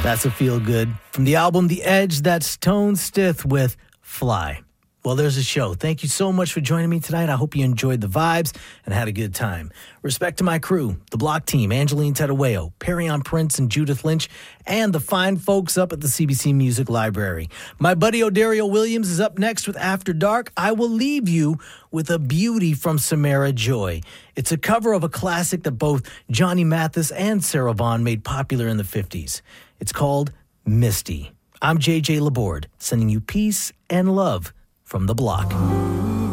That's a feel good. From the album The Edge, that's Tone Stith with Fly. Well, there's a show. Thank you so much for joining me tonight. I hope you enjoyed the vibes and had a good time. Respect to my crew, the Block team, Angeline Terueo, Perrion Prince and Judith Lynch, and the fine folks up at the CBC Music Library. My buddy Odario Williams is up next with After Dark. I will leave you with a beauty from Samara Joy. It's a cover of a classic that both Johnny Mathis and Sarah Vaughan made popular in the 50s. It's called Misty. I'm JJ Laborde, sending you peace and love from the Block.